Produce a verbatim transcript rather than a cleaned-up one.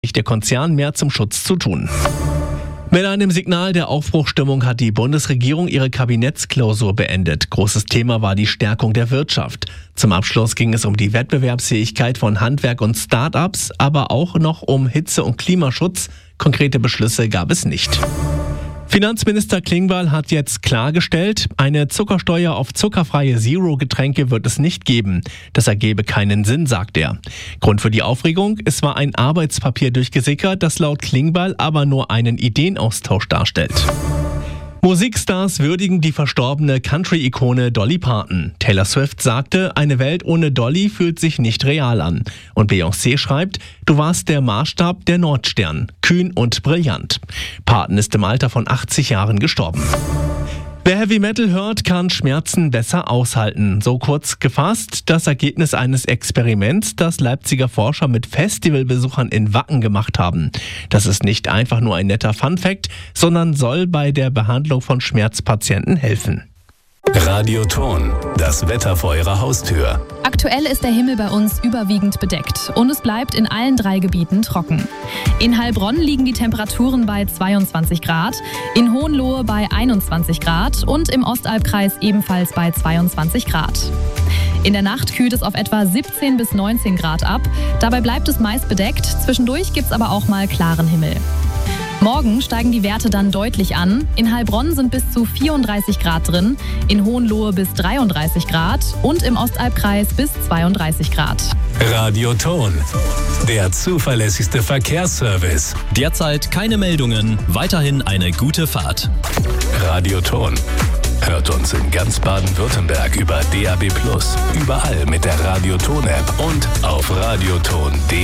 der Konzern mehr zum Schutz zu tun. Mit einem Signal der Aufbruchstimmung hat die Bundesregierung ihre Kabinettsklausur beendet. Großes Thema war die Stärkung der Wirtschaft. Zum Abschluss ging es um die Wettbewerbsfähigkeit von Handwerk und Start-ups, aber auch noch um Hitze- und Klimaschutz. Konkrete Beschlüsse gab es nicht. Finanzminister Klingbeil hat jetzt klargestellt, eine Zuckersteuer auf zuckerfreie Zero-Getränke wird es nicht geben. Das ergebe keinen Sinn, sagt er. Grund für die Aufregung: Es war ein Arbeitspapier durchgesickert, das laut Klingbeil aber nur einen Ideenaustausch darstellt. Musikstars würdigen die verstorbene Country-Ikone Dolly Parton. Taylor Swift sagte, eine Welt ohne Dolly fühlt sich nicht real an. Und Beyoncé schreibt, du warst der Maßstab der Nordstern, kühn und brillant. Parton ist im Alter von achtzig Jahren gestorben. Wer Heavy Metal hört, kann Schmerzen besser aushalten. So kurz gefasst das Ergebnis eines Experiments, das Leipziger Forscher mit Festivalbesuchern in Wacken gemacht haben. Das ist nicht einfach nur ein netter Funfact, sondern soll bei der Behandlung von Schmerzpatienten helfen. Radioton, das Wetter vor Ihrer Haustür. Aktuell ist der Himmel bei uns überwiegend bedeckt und es bleibt in allen drei Gebieten trocken. In Heilbronn liegen die Temperaturen bei zweiundzwanzig Grad, in Hohenlohe bei einundzwanzig Grad und im Ostalbkreis ebenfalls bei zweiundzwanzig Grad. In der Nacht kühlt es auf etwa siebzehn bis neunzehn Grad ab, dabei bleibt es meist bedeckt, zwischendurch gibt es aber auch mal klaren Himmel. Morgen steigen die Werte dann deutlich an. In Heilbronn sind bis zu vierunddreißig Grad drin, in Hohenlohe bis dreiunddreißig Grad und im Ostalbkreis bis zweiunddreißig Grad. Radioton, der zuverlässigste Verkehrsservice. Derzeit keine Meldungen, weiterhin eine gute Fahrt. Radioton. Hört uns in ganz Baden-Württemberg über D A B plus, überall mit der Radioton-App und auf radioton punkt de.